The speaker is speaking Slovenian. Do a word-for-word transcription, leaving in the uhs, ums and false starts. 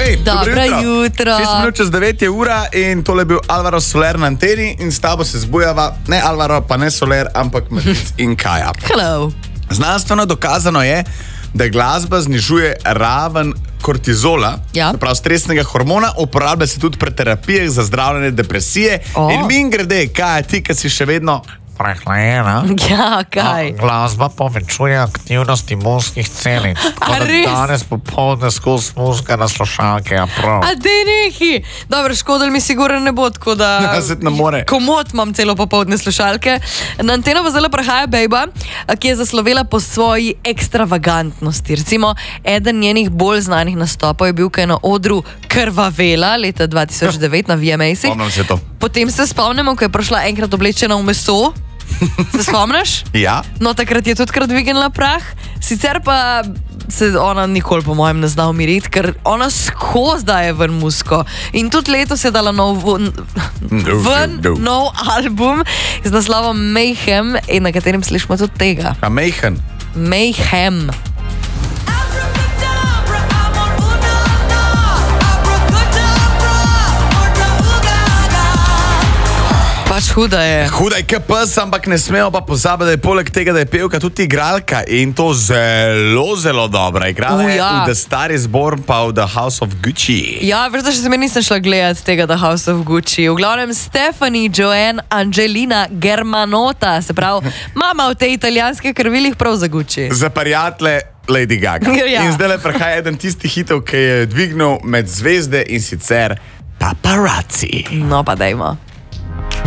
Hej, dobro jutro. Šest minut čez devet je ura in tole je bil Alvaro Soler na anteni in s tabo se zbujava, ne Alvaro, pa ne Soler, ampak Matic in Kaja. Hello. Znanstveno dokazano je, da glasba znižuje raven kortizola, ja. prav stresnega hormona, uporablja se tudi pri terapijah za zdravljenje depresije. Oh. In min grede, Kaja, ti, ki si še vedno prehlajena. Ja, kaj? Glasba povečuje aktivnost imunskih celic. A res? Danes popoldne skozi muzika na slušalke, a prav. A dej nehi. Dobro, škodel mi sigurno ne bo, tako da... Ja, se ne more. Komot imam celo popoldne slušalke. Na anteno pa zelo prahaja bejba, ki je zaslovela po svoji ekstravagantnosti. Recimo, eden njenih bolj znanih nastopov je bil, ko je na odru krvavela leta dva tisoč devet na V M A sih. Spomnim se to. Potem se spomnimo, ko je prišla enkrat oblečena v meso. Se spomniš? Ja. No, takrat je tudi krat dvignila prah. Sicer pa se ona nikoli po mojem ne zna umiriti, ker ona skozi daje ven musko. In tudi letos je dala nov, ven nov album z naslovom Mayhem, in na katerem slišimo tudi tega. A Mayhem? Mayhem. Pač huda je. Huda je K P S, ampak ne smemo pa pozabiti, da je poleg tega, da je pevka tudi igralka in to zelo, zelo dobra. Igrala Uh, je ja. v The Star is Born pa v The House of Gucci. Ja, veš, da še se mi nisem šla gledati tega The House of Gucci. V glavnem Stephanie Joanne Angelina Germanota, se pravi, mama v tej italijanske krvilih prav za Gucci. Za prijatelje Lady Gaga. Ja. In zdaj le prihaja eden tistih hitov, ki je dvignil med zvezde, in sicer Paparazzi. No pa dajmo.